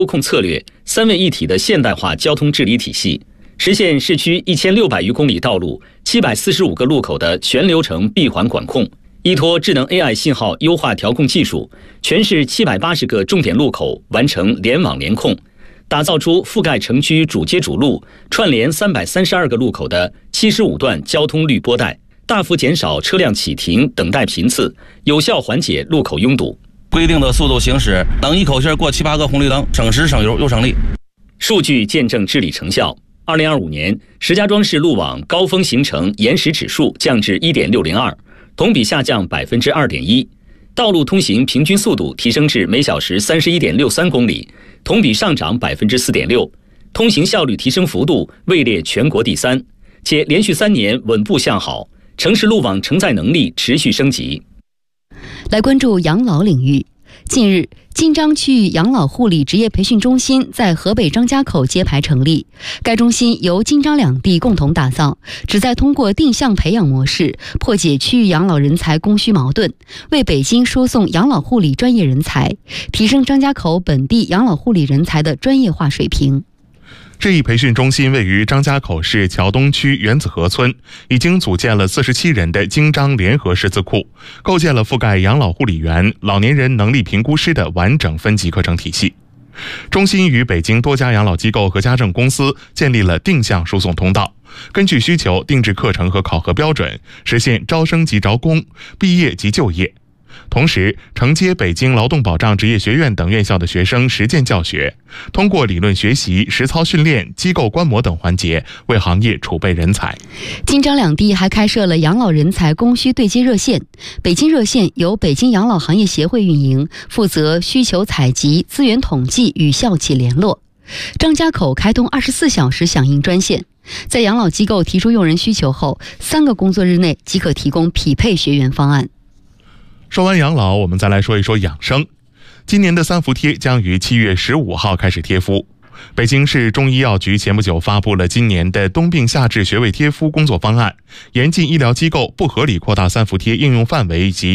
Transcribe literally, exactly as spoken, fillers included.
物控策略、三位一体的现代化交通治理体系，实现市区一千六百余公里道路、七百四十五个路口的全流程闭环管控。依托智能 A I 信号优化调控技术，全市七百八十个重点路口完成联网联控，打造出覆盖城区主街主路、串联三百三十二个路口的七十五段交通绿波带，大幅减少车辆启停等待频次，有效缓解路口拥堵。 规定的速度行驶，等一口气过七八个红绿灯，省时省油又省力。 数据见证治理成效。二零二五年，石家庄市路网高峰行程延时指数降至 一点六零二，同比下降 百分之二点一， 道路通行平均速度提升至每小时 三十一点六三公里，同比上涨 百分之四点六， 通行效率提升幅度位列全国第三，且连续三年稳步向好，城市路网承载能力持续升级。 来关注养老领域。近日，金章区域养老护理职业培训中心在河北张家口揭牌成立。该中心由金章两地共同打造，旨在通过定向培养模式，破解区域养老人才供需矛盾，为北京输送养老护理专业人才，提升张家口本地养老护理人才的专业化水平。 这一培训中心位于张家口市桥东区原子河村，已经组建了四十七人的京张联合师资库，构建了覆盖养老护理员、老年人能力评估师的完整分级课程体系。中心与北京多家养老机构和家政公司建立了定向输送通道，根据需求定制课程和考核标准，实现招生即招工、毕业即就业。同时，承接北京劳动保障职业学院等院校的学生实践教学，通过理论学习、实操训练、机构观摩等环节，为行业储备人才。 金张两地还开设了养老人才供需对接热线，北京热线由北京养老行业协会运营，负责需求采集、资源统计与校企联络。张家口开通二十四小时响应专线，在养老机构提出用人需求后，三个工作日内即可提供匹配学员方案。 说完养老，我们再来说一说养生。今年的三伏贴将于七月十五号开始贴敷。北京市中医药局前不久发布了今年的冬病夏治穴位贴敷工作方案，严禁医疗机构不合理扩大三伏贴应用范围及